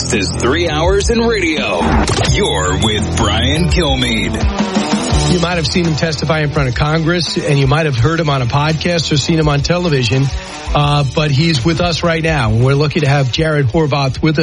fastest 3 hours in radio. You're with Brian Kilmeade. You might have seen him testify in front of Congress, and you might have heard him on a podcast or seen him on television. But he's with us right now. We're lucky to have Jared Horvath with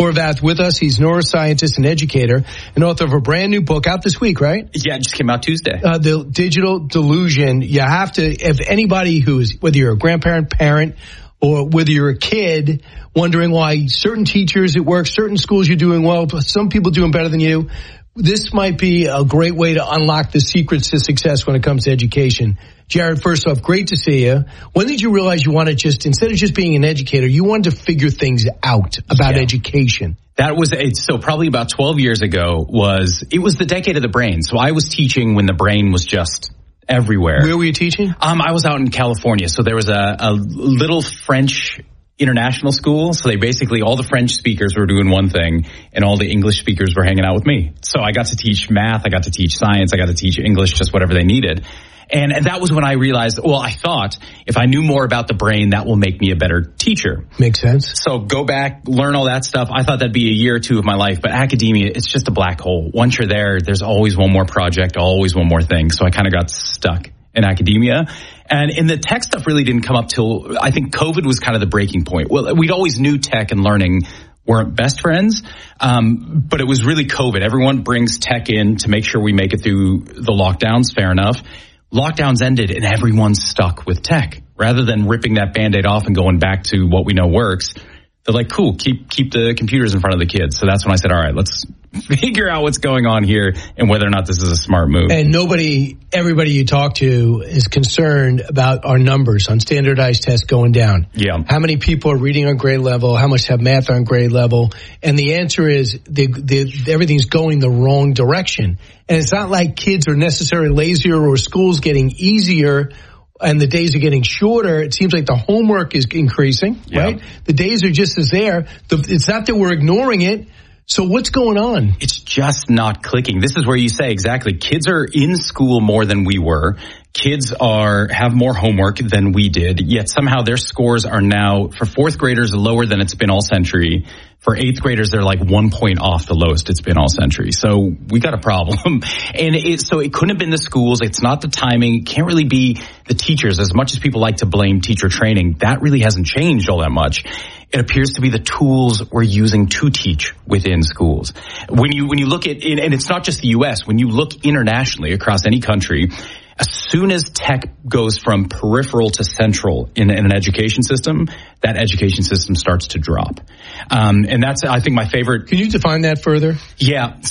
us. He's a neuroscientist and educator and author of a brand new book out this week, right? Yeah, it just came out Tuesday. The Digital Delusion. You have to, if anybody who's, whether you're a grandparent, parent, or whether you're a kid wondering why certain teachers at work, certain schools you're doing well, but some people doing better than you, this might be a great way to unlock the secrets to success when it comes to education. Jared, first off, great to see you. When did you realize you wanted instead of just being an educator, you wanted to figure things out about education? That was, so probably about 12 years ago it was the decade of the brain. So I was teaching when the brain was just everywhere. Where were you teaching? I was out in California. So there was a little French international school. So they basically, all the French speakers were doing one thing and all the English speakers were hanging out with me. So I got to teach math. I got to teach science. I got to teach English, just whatever they needed. And that was when I realized, I thought if I knew more about the brain, that will make me a better teacher. Makes sense. So go back, learn all that stuff. I thought that'd be a year or two of my life, but academia, it's just a black hole. Once you're there, there's always one more project, always one more thing. So I kind of got stuck in academia. And in the tech stuff really didn't come up till, I think COVID was kind of the breaking point. Well, we'd always knew tech and learning weren't best friends, but it was really COVID. Everyone brings tech in to make sure we make it through the lockdowns, fair enough. Lockdowns ended and everyone's stuck with tech. Rather than ripping that Band-Aid off and going back to what we know works, they're like, cool, keep the computers in front of the kids. So that's when I said, all right, let's figure out what's going on here and whether or not this is a smart move. And everybody you talk to is concerned about our numbers on standardized tests going down. Yeah. How many people are reading on grade level? How much have math on grade level? And the answer is everything's going the wrong direction. And it's not like kids are necessarily lazier or school's getting easier and the days are getting shorter. It seems like the homework is increasing, right? The days are just as there. It's not that we're ignoring it. So what's going on? It's just not clicking. This is where you say exactly. Kids are in school more than we were. Kids have more homework than we did, yet somehow their scores are now, for fourth graders, lower than it's been all century. For eighth graders, they're like 1 point off the lowest it's been all century. So we got a problem. And so it couldn't have been the schools. It's not the timing. It can't really be the teachers. As much as people like to blame teacher training, that really hasn't changed all that much. It appears to be the tools we're using to teach within schools. When you look at, and it's not just the U.S., when you look internationally across any country, as soon as tech goes from peripheral to central in an education system, that education system starts to drop. And that's, I think, my favorite. Can you define that further? Yeah.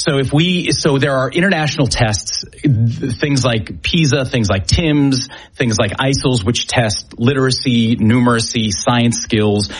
So there are international tests, things like PISA, things like TIMSS, things like ISILS, which test literacy, numeracy, science skills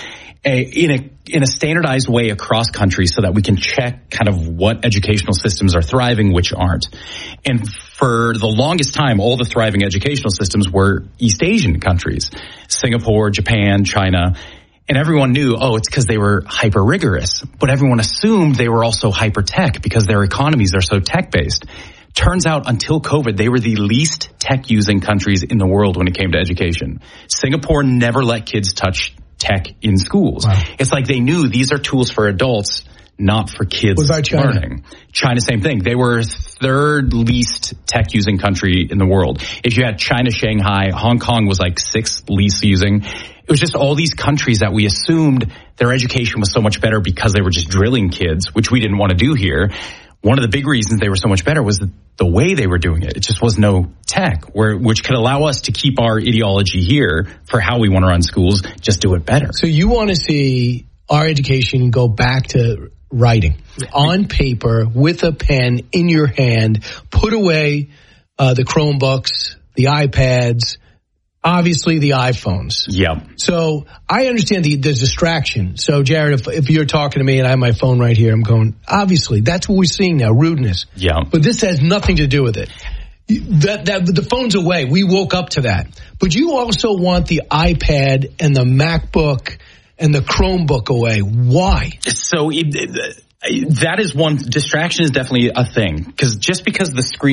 in a standardized way across countries so that we can check kind of what educational systems are thriving, which aren't. And for the longest time, all the thriving educational systems were East Asian countries, Singapore, Japan, China. And everyone knew, it's because they were hyper rigorous. But everyone assumed they were also hyper tech because their economies are so tech based. Turns out until COVID, they were the least tech using countries in the world when it came to education. Singapore never let kids touch tech in schools. Wow. It's like they knew these are tools for adults, not for kids what about China? Learning. China, same thing. They were third least tech using country in the world. If you had China, Shanghai, Hong Kong was like sixth least using. It was just all these countries that we assumed their education was so much better because they were just drilling kids, which we didn't want to do here. One of the big reasons they were so much better was the way they were doing it. It just was no tech, which could allow us to keep our ideology here for how we want to run schools, just do it better. So you want to see our education go back to writing on paper with a pen in your hand, put away the Chromebooks, the iPads, obviously the iPhones. Yeah. So I understand the distraction. So Jared, if you're talking to me and I have my phone right here, I'm going, obviously that's what we're seeing now, rudeness. Yeah. But this has nothing to do with it. The phone's away. We woke up to that. But you also want the iPad and the MacBook and the Chromebook away. Why? So that is one, distraction is definitely a thing. Just because the screen